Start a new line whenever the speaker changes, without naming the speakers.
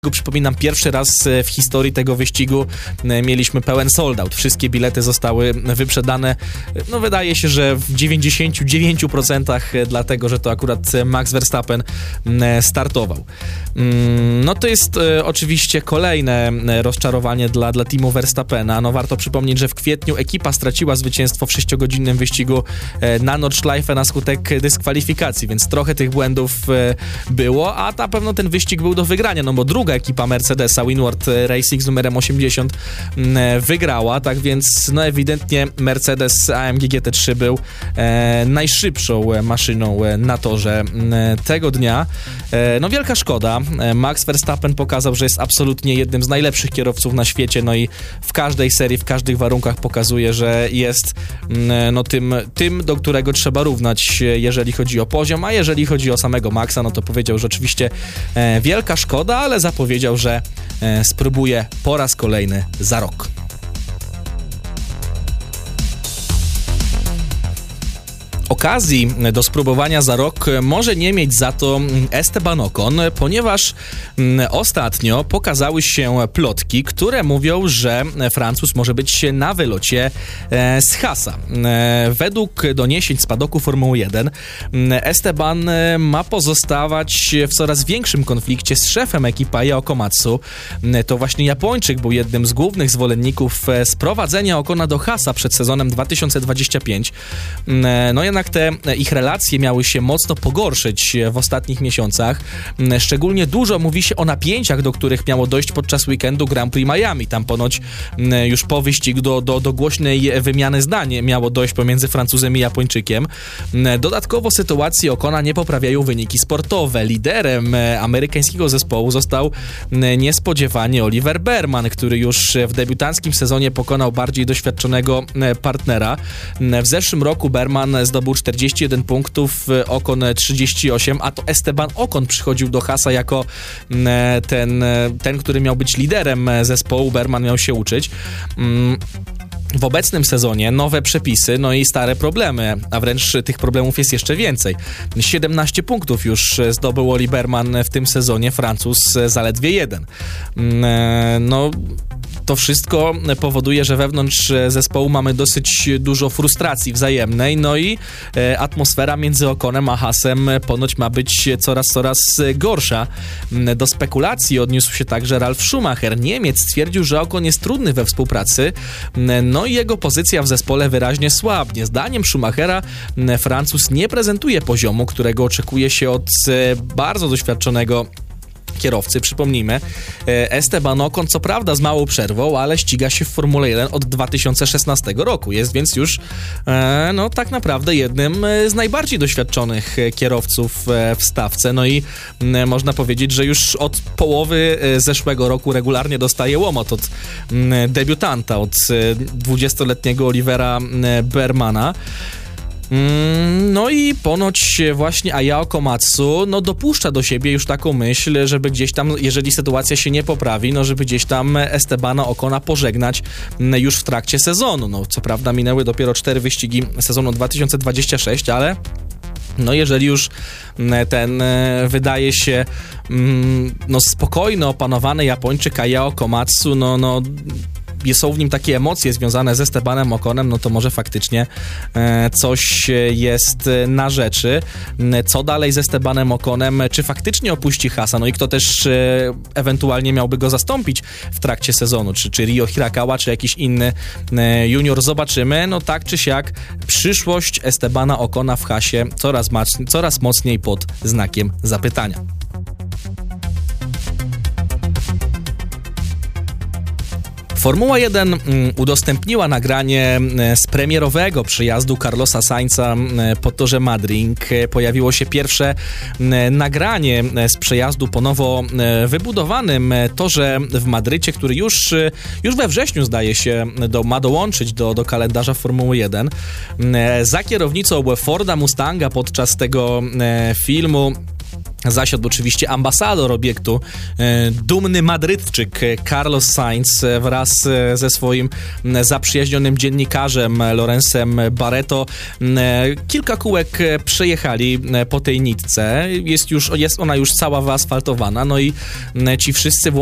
Przypominam, pierwszy raz w historii tego wyścigu mieliśmy pełen sold out. Wszystkie bilety zostały wyprzedane. No wydaje się, że w 99% dlatego, że to akurat Max Verstappen startował. No to jest oczywiście kolejne rozczarowanie dla teamu Verstappena. No warto przypomnieć, że w kwietniu ekipa straciła zwycięstwo w 6-godzinnym wyścigu na Nordschleife na skutek dyskwalifikacji, więc trochę tych błędów było, a na pewno ten wyścig był do wygrania, no bo druga ekipa Mercedesa, Winward Racing z numerem 80 wygrała, tak więc no ewidentnie Mercedes AMG GT3 był najszybszą maszyną na torze tego dnia. No wielka szkoda. Max Verstappen pokazał, że jest absolutnie jednym z najlepszych kierowców na świecie, no i w każdej serii, w każdych warunkach pokazuje, że jest no tym, do którego trzeba równać, jeżeli chodzi o poziom, a jeżeli chodzi o samego Maxa, no to powiedział, że oczywiście wielka szkoda, ale zapowiedział, że spróbuje po raz kolejny za rok. Okazji do spróbowania za rok może nie mieć za to Esteban Ocon, ponieważ ostatnio pokazały się plotki, które mówią, że Francuz może być na wylocie z Haasa. Według doniesień z padoku Formuły 1 Esteban ma pozostawać w coraz większym konflikcie z szefem ekipy Ayao Komatsu. To właśnie Japończyk był jednym z głównych zwolenników sprowadzenia Ocona do Haasa przed sezonem 2025. No jednak te ich relacje miały się mocno pogorszyć w ostatnich miesiącach. Szczególnie dużo mówi się o napięciach, do których miało dojść podczas weekendu Grand Prix Miami. Tam ponoć już po wyścigu do głośnej wymiany zdań miało dojść pomiędzy Francuzem i Japończykiem. Dodatkowo sytuację Ocona nie poprawiają wyniki sportowe. Liderem amerykańskiego zespołu został niespodziewanie Oliver Behrman, który już w debiutanckim sezonie pokonał bardziej doświadczonego partnera. W zeszłym roku Behrman zdobył 41 punktów, Ocon 38, a to Esteban Ocon przychodził do Haasa jako ten, który miał być liderem zespołu. Behrman miał się uczyć. W obecnym sezonie nowe przepisy, no i stare problemy, a wręcz tych problemów jest jeszcze więcej. 17 punktów już zdobył Oli Behrman w tym sezonie, Francuz zaledwie 1. No to wszystko powoduje, że wewnątrz zespołu mamy dosyć dużo frustracji wzajemnej, no i atmosfera między Oconem a Haasem ponoć ma być coraz gorsza. Do spekulacji odniósł się także Ralf Schumacher. Niemiec stwierdził, że Ocon jest trudny we współpracy, no i jego pozycja w zespole wyraźnie słabnie. Zdaniem Schumachera Francuz nie prezentuje poziomu, którego oczekuje się od bardzo doświadczonego kierowcy. Przypomnijmy, Esteban Ocon co prawda z małą przerwą, ale ściga się w Formule 1 od 2016 roku. Jest więc już no tak naprawdę jednym z najbardziej doświadczonych kierowców w stawce. No i można powiedzieć, że już od połowy zeszłego roku regularnie dostaje łomot od debiutanta, od 20-letniego Olivera Behrmana. No i ponoć właśnie Ayao Komatsu dopuszcza do siebie już taką myśl, żeby gdzieś tam, jeżeli sytuacja się nie poprawi, żeby gdzieś tam Estebana Ocona pożegnać już w trakcie sezonu. No co prawda minęły dopiero 4 wyścigi sezonu 2026, ale jeżeli już ten wydaje się spokojny, opanowany Japończyk Ayao Komatsu, są w nim takie emocje związane z Estebanem Oconem, to może faktycznie coś jest na rzeczy. Co dalej z Estebanem Oconem? Czy faktycznie opuści Haasa? I kto też ewentualnie miałby go zastąpić w trakcie sezonu? Czy Ryo Hirakawa, czy jakiś inny junior? Zobaczymy. Tak czy siak przyszłość Estebana Ocona w Haasie coraz mocniej pod znakiem zapytania. Formuła 1 udostępniła nagranie z premierowego przyjazdu Carlosa Sainza po torze Madrid. Pojawiło się pierwsze nagranie z przejazdu po nowo wybudowanym torze w Madrycie, który już we wrześniu, zdaje się, ma dołączyć do kalendarza Formuły 1. Za kierownicą Forda Mustanga podczas tego filmu Zasiadł oczywiście ambasador obiektu, dumny Madrydczyk Carlos Sainz wraz ze swoim zaprzyjaźnionym dziennikarzem Lorenzem Barretto. Kilka kółek przejechali po tej nitce. Jest ona już cała wyasfaltowana, no i ci wszyscy